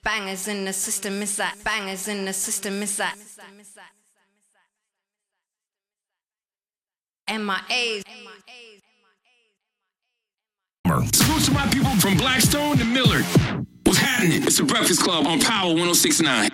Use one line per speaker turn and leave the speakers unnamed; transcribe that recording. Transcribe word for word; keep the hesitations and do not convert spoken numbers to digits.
Bangers in the system, is that? Bangers in the system, is that? M I A's.
Salute to my people from Blackstone to Millard. What's happening? It's the Breakfast Club on Power one oh six point nine.